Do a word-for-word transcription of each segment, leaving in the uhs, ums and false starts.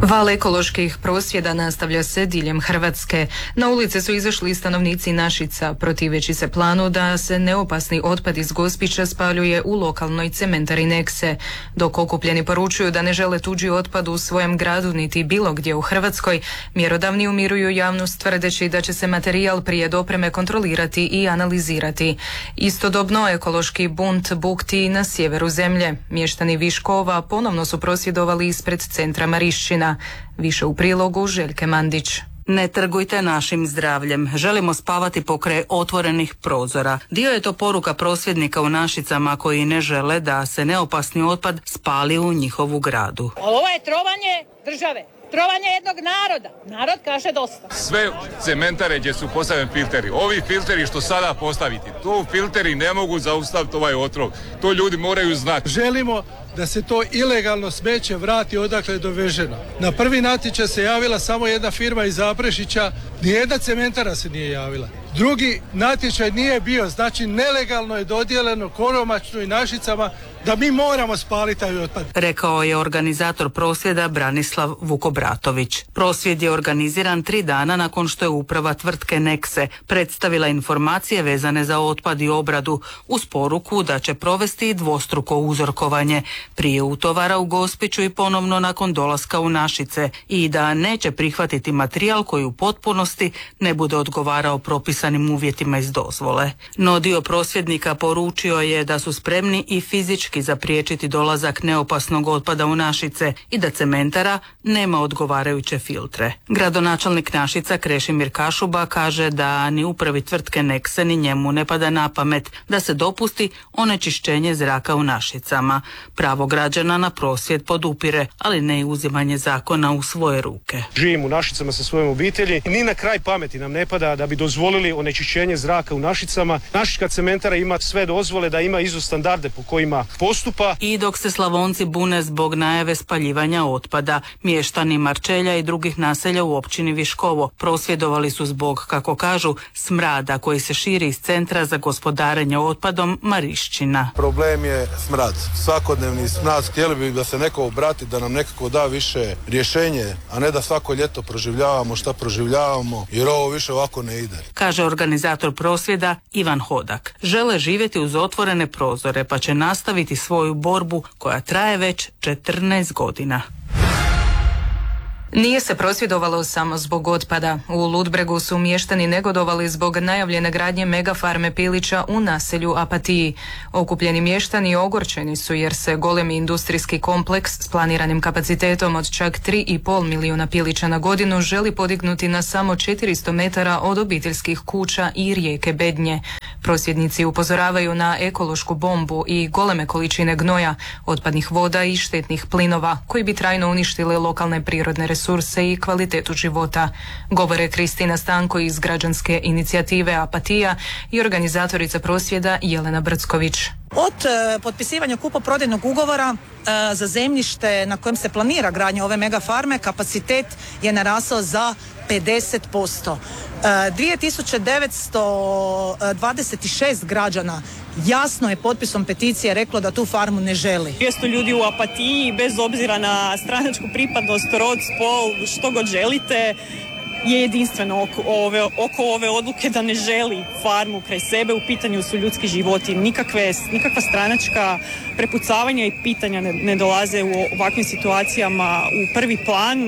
Val ekoloških prosvjeda nastavlja se diljem Hrvatske. Na ulice su izašli stanovnici Našica, protiveći se planu da se neopasni otpad iz Gospića spaljuje u lokalnoj cementari Nekse, dok okupljeni poručuju da ne žele tuđi otpad u svojem gradu niti bilo gdje u Hrvatskoj. Mjerodavni umiruju javnost tvrdeći da će se materijal prije dopreme kontrolirati i analizirati. Istodobno ekološki bunt bukti na sjeveru zemlje. Mještani Viškova ponovno su prosvjedovali ispred centra Marišćina. Više u prilogu Željke Mandić. Ne trgujte našim zdravljem. Želimo spavati pokraj otvorenih prozora. Dio je to poruka prosvjednika u Našicama koji ne žele da se neopasni otpad spali u njihovu gradu. Ovo je trovanje države. Trovanje jednog naroda. Narod kaže dosta. Sve cementare gdje su postavljeni filteri, ovi filteri što sada postaviti, to filteri ne mogu zaustaviti ovaj otrov. To ljudi moraju znati. Želimo da se to ilegalno smeće vrati odakle je doveženo. Na prvi natječaj se javila samo jedna firma iz Zaprešića, nijedna cementara se nije javila. Drugi natječaj nije bio, znači nelegalno je dodijeljeno Koromačnu i Našicama da mi moramo spaliti taj otpad. Rekao je organizator prosvjeda Branislav Vukobratović. Prosvjed je organiziran tri dana nakon što je uprava tvrtke Nekse predstavila informacije vezane za otpad i obradu uz poruku da će provesti dvostruko uzorkovanje prije utovara u Gospiću i ponovno nakon dolaska u Našice i da neće prihvatiti materijal koji u potpunosti ne bude odgovarao propisanim uvjetima iz dozvole. No dio prosvjednika poručio je da su spremni i fizički zapriječiti dolazak neopasnog otpada u Našice i da cementara nema odgovarajuće filtre. Gradonačelnik Našica Krešimir Kašuba kaže da ni upravi tvrtke Nekse ni njemu ne pada na pamet da se dopusti onečišćenje zraka u Našicama. Pravo građana na prosvjed podupire, ali ne i uzimanje zakona u svoje ruke. Živim u Našicama sa svojom obitelji i ni na kraj pameti nam ne pada da bi dozvolili onečišćenje zraka u Našicama. Našička cementara ima sve dozvole, da ima izo standarde po kojima postupa. I dok se Slavonci bune zbog najave spaljivanja otpada, mještani Marčelja i drugih naselja u općini Viškovo prosvjedovali su zbog, kako kažu, smrada koji se širi iz centra za gospodarenje otpadom Marišćina. Problem je smrad, svakodnevni smrad. Htjeli bi da se neko obrati, da nam nekako da više rješenje, a ne da svako ljeto proživljavamo šta proživljavamo, jer ovo više ovako ne ide. Kaže organizator prosvjeda Ivan Hodak. Žele živjeti uz otvorene prozore, pa će nastaviti svoju borbu koja traje već četrnaest godina. Nije se prosvjedovalo samo zbog otpada. U Ludbregu su mještani negodovali zbog najavljene gradnje megafarme pilića u naselju Apatiji. Okupljeni mještani ogorčeni su jer se golemi industrijski kompleks s planiranim kapacitetom od čak tri i pol milijuna pilića na godinu želi podignuti na samo četiristo metara od obiteljskih kuća i rijeke Bednje. Prosvjednici upozoravaju na ekološku bombu i goleme količine gnoja, otpadnih voda i štetnih plinova koji bi trajno uništile lokalne prirodne resurse i kvalitetu života. Govore Kristina Stanko iz građanske inicijative Apatija i organizatorica prosvjeda Jelena Brcković. Od e, potpisivanja kupoprodajnog ugovora e, za zemljište na kojem se planira gradnja ove megafarme, kapacitet je narasao za pedeset posto. E, dvije tisuće devetsto dvadeset šest građana jasno je potpisom peticije reklo da tu farmu ne želi. dvjesto ljudi u Apatiji, bez obzira na stranačku pripadnost, rod, spol, što god želite, je jedinstveno oko ove, oko ove odluke da ne želi farmu kraj sebe. U pitanju su ljudski životi. Nikakve, nikakva stranačka prepucavanja i pitanja ne, ne dolaze u ovakvim situacijama u prvi plan.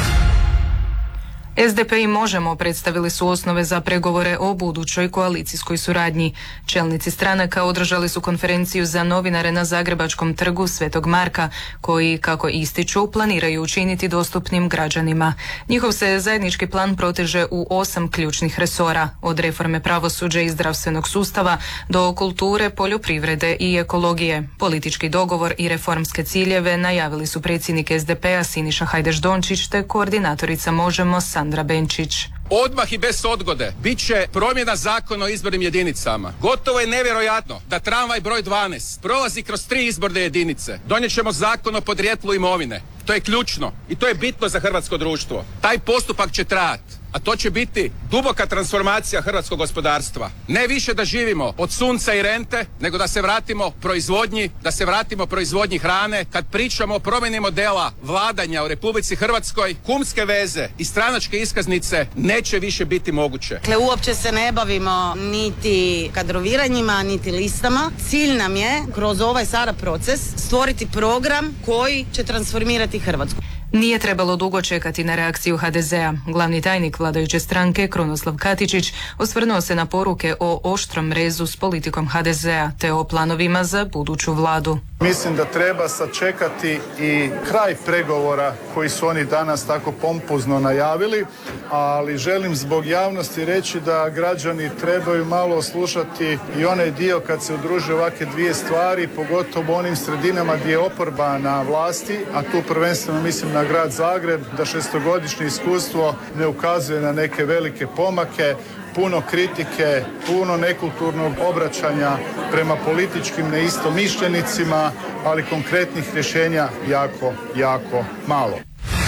S D P i Možemo predstavili su osnove za pregovore o budućoj koalicijskoj suradnji. Čelnici stranaka održali su konferenciju za novinare na Zagrebačkom trgu Svetog Marka, koji, kako ističu, planiraju učiniti dostupnim građanima. Njihov se zajednički plan proteže u osam ključnih resora, od reforme pravosuđa i zdravstvenog sustava do kulture, poljoprivrede i ekologije. Politički dogovor i reformske ciljeve najavili su predsjednik S D P-a Siniša Hajdaš-Dončić te koordinatorica Možemo Sandra Benčić. Odmah i bez odgode bit će promjena zakona o izbornim jedinicama. Gotovo je nevjerojatno da tramvaj broj dvanaest prolazi kroz tri izborne jedinice. Donijet ćemo zakon o podrijetlu imovine. To je ključno i to je bitno za hrvatsko društvo. Taj postupak će trajati a to će biti duboka transformacija hrvatskog gospodarstva. Ne više da živimo od sunca i rente, nego da se vratimo proizvodnji, da se vratimo proizvodnji hrane. Kad pričamo o promjeni modela vladanja u Republici Hrvatskoj, kumske veze i stranačke iskaznice neće više biti moguće. Dakle, uopće se ne bavimo niti kadroviranjima, niti listama. Cilj nam je kroz ovaj sada proces stvoriti program koji će transformirati Hrvatsku. Nije trebalo dugo čekati na reakciju ha de zea. Glavni tajnik vladajuće stranke Krunoslav Katičić osvrnuo se na poruke o oštrom rezu s politikom ha de zea te o planovima za buduću vladu. Mislim da treba sačekati i kraj pregovora koji su oni danas tako pompozno najavili, ali želim zbog javnosti reći da građani trebaju malo slušati i onaj dio kad se udruže ovakve dvije stvari, pogotovo u onim sredinama gdje je oporba na vlasti, a tu prvenstveno mislim na grad Zagreb, da šestogodišnje iskustvo ne ukazuje na neke velike pomake, puno kritike, puno nekulturnog obraćanja prema političkim neistomišljenicima, ali konkretnih rješenja jako, jako malo.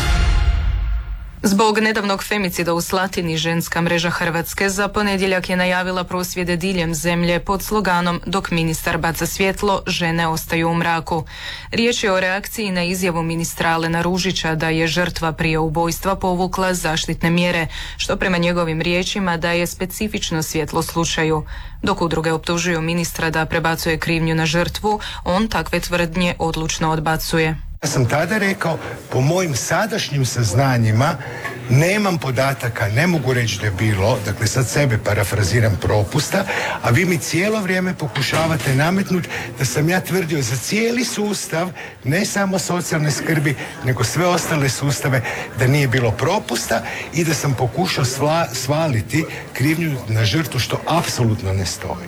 Zbog nedavnog femicida u Slatini, ženska mreža Hrvatske za ponedjeljak je najavila prosvjede diljem zemlje pod sloganom "Dok ministar baca svjetlo, žene ostaju u mraku". Riječ je o reakciji na izjavu ministra Alena Ružića da je žrtva prije ubojstva povukla zaštitne mjere, što prema njegovim riječima daje specifično svjetlo slučaju. Dok udruge optužuju ministra da prebacuje krivnju na žrtvu, on takve tvrdnje odlučno odbacuje. Ja sam tada rekao, po mojim sadašnjim saznanjima nemam podataka, ne mogu reći da je bilo, dakle sad sebe parafraziram, propusta, a vi mi cijelo vrijeme pokušavate nametnuti da sam ja tvrdio za cijeli sustav, ne samo socijalne skrbi, nego sve ostale sustave, da nije bilo propusta i da sam pokušao sva, svaliti krivnju na žrtvu, što apsolutno ne stoji.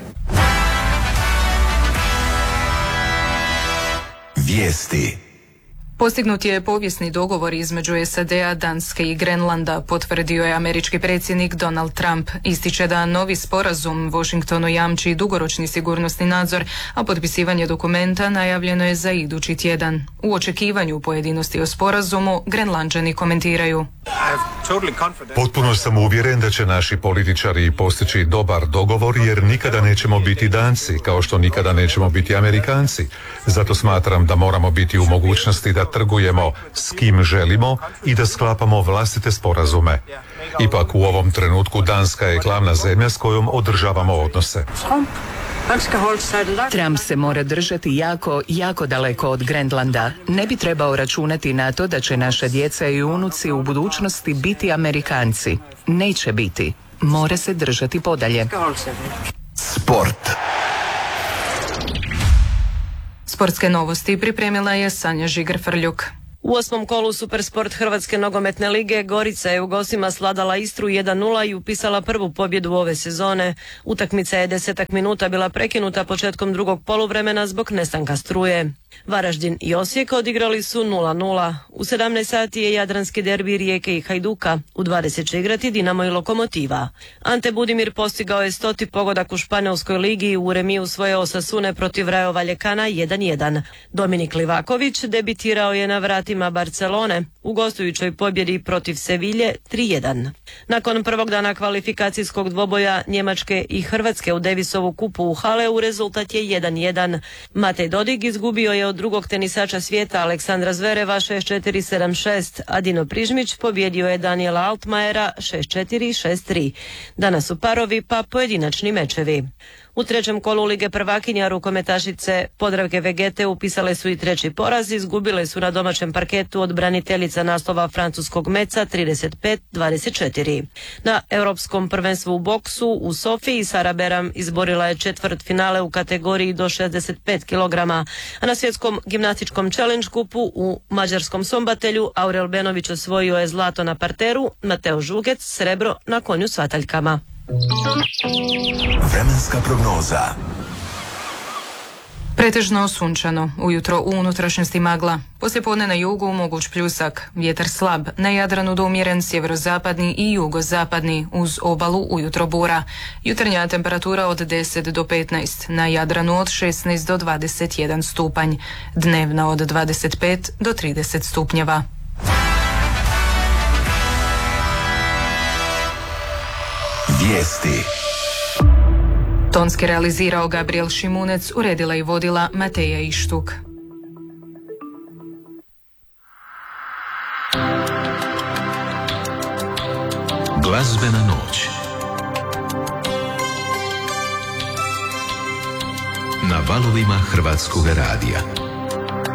Vijesti. Postignut je povijesni dogovor između es a de a, Danske i Grenlanda, potvrdio je američki predsjednik Donald Trump. Ističe da novi sporazum Washingtonu jamči dugoročni sigurnosni nadzor, a potpisivanje dokumenta najavljeno je za idući tjedan. U očekivanju pojedinosti o sporazumu Grenlanđani komentiraju. Potpuno sam uvjeren da će naši političari postići dobar dogovor, jer nikada nećemo biti Danci, kao što nikada nećemo biti Amerikanci. Zato smatram da moramo biti u mogućnosti da trgujemo s kim želimo i da sklapamo vlastite sporazume. Ipak u ovom trenutku Danska je glavna zemlja s kojom održavamo odnose. Trump se mora držati jako, jako daleko od Grenlanda. Ne bi trebao računati na to da će naša djeca i unuci u budućnosti biti Amerikanci. Neće biti. Mora se držati podalje. Sport. Sportske novosti pripremila je Sanja Žigar-Frljuk. U osmom kolu Supersport Hrvatske nogometne lige Gorica je u gostima sladala Istru jedan nula i upisala prvu pobjedu ove sezone. Utakmica je desetak minuta bila prekinuta početkom drugog poluvremena zbog nestanka struje. Varaždin i Osijek odigrali su nula nula. U sedamnaest sati je jadranski derbi Rijeke i Hajduka. U dvadeset će igrati Dinamo i Lokomotiva. Ante Budimir postigao je stoti pogodak u Španjolskoj ligi i u remiju svoje Osasune protiv Rayo Vallecana jedan jedan. Dominik Livaković debitirao je na vratima Barcelone u gostujućoj pobjedi protiv Sevilje tri jedan. Nakon prvog dana kvalifikacijskog dvoboja Njemačke i Hrvatske u Davisovu kupu u Haleu rezultat je jedan jedan. Matej Dodig izgubio je od drugog tenisača svijeta Aleksandra Zvereva šest četiri sedam šest, a Dino Prižmić pobjedio je Daniela Altmajera šest četiri šest tri. Danas su parovi pa pojedinačni mečevi. U trećem kolu Lige prvakinja rukometašice Podravke Vegete upisale su i treći poraz, izgubile su na domaćem parketu od braniteljica naslova francuskog Meca trideset pet dvadeset četiri. Na europskom prvenstvu u boksu u Sofiji Sara Beram izborila je četvrt finale u kategoriji do šezdeset pet kilograma, a na svjetskom gimnastičkom challenge kupu u mađarskom Sombatelju Aurel Benović osvojio je zlato na parteru, Mateo Žugec srebro na konju s vataljkama. Vremenska prognoza. Pretežno sunčano, ujutro u unutrašnjosti magla. Poslijepodne na jugu moguć pljusak, vjetar slab, na Jadranu do umjeren sjeverozapadni i jugozapadni, uz obalu ujutro bura. Jutarnja temperatura od deset do petnaest, na Jadranu od šesnaest do dvadeset jedan stupanj, dnevna od dvadeset pet do trideset stupnjeva. Vijesti. Tonski realizirao Gabriel Šimunec, uredila i vodila Mateja Ištuk. Glazbena noć. Na valovima Hrvatskog radija.